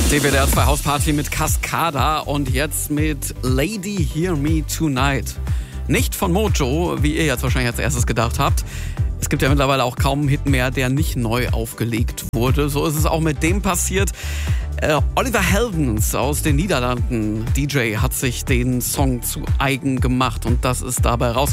DWDR 2 Hausparty mit Cascada und jetzt mit Lady Hear Me Tonight. Nicht von Mojo, wie ihr jetzt wahrscheinlich als erstes gedacht habt. Es gibt ja mittlerweile auch kaum einen Hit mehr, der nicht neu aufgelegt wurde. So ist es auch mit dem passiert. Oliver Heldens aus den Niederlanden, DJ, hat sich den Song zu eigen gemacht und das ist dabei rausgekommen.